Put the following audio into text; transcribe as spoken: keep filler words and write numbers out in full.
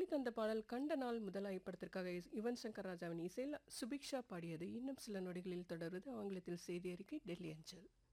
ஒலித்த அந்த பாடல் கண்ட நாள் முதலாய் படத்திற்காக இஸ்- யுவன் சங்கர் ராஜாவின் இசையில் சுபிக்ஷா பாடியது. இன்னும் சில நொடிகளில் தொடர்வது ஆங்கிலத்தில் செய்தி அறிக்கை டெல்லி அஞ்சல்.